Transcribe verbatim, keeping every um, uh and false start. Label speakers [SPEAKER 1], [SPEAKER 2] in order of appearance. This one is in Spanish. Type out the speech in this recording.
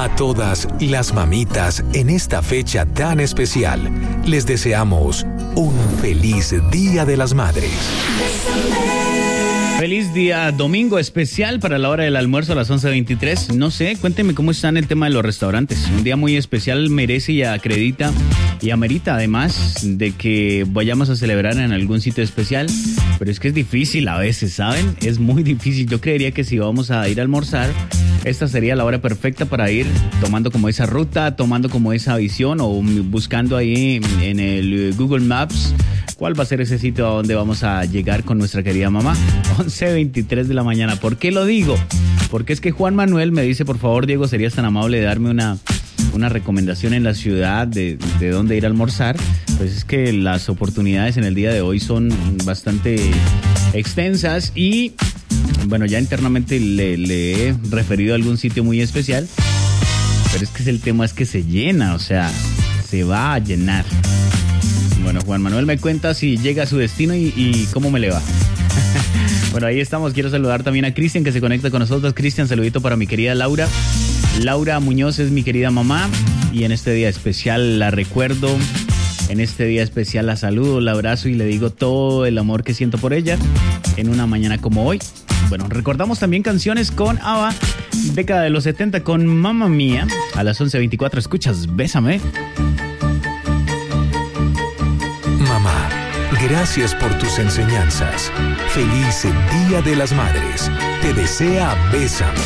[SPEAKER 1] A todas las mamitas en esta fecha tan especial, les deseamos un feliz Día de las Madres.
[SPEAKER 2] Feliz día domingo especial para la hora del almuerzo a las once veintitrés. No sé, cuénteme cómo está en el tema de los restaurantes. Un día muy especial merece y acredita y amerita además de que vayamos a celebrar en algún sitio especial. Pero es que es difícil a veces, ¿saben? Es muy difícil. Yo creería que si vamos a ir a almorzar, esta sería la hora perfecta para ir tomando como esa ruta, tomando como esa visión o buscando ahí en el Google Maps cuál va a ser ese sitio a donde vamos a llegar con nuestra querida mamá. once veintitrés de la mañana. ¿Por qué lo digo? Porque es que Juan Manuel me dice, por favor, Diego, ¿serías tan amable de darme una, una recomendación en la ciudad de, de dónde ir a almorzar? Pues es que las oportunidades en el día de hoy son bastante extensas y, bueno, ya internamente le, le he referido a algún sitio muy especial, pero es que el tema es que se llena, o sea, se va a llenar. Bueno, Juan Manuel me cuenta si llega a su destino y, y cómo me le va. Bueno, ahí estamos. Quiero saludar también a Cristian, que se conecta con nosotros. Cristian, saludito para mi querida Laura. Laura Muñoz es mi querida mamá y en este día especial la recuerdo. En este día especial la saludo, la abrazo y le digo todo el amor que siento por ella en una mañana como hoy. Bueno, recordamos también canciones con ABBA, década de los setenta con Mamma Mía. A las once veinticuatro escuchas Bésame.
[SPEAKER 1] Mamá, gracias por tus enseñanzas. Feliz Día de las Madres. Te desea Bésame.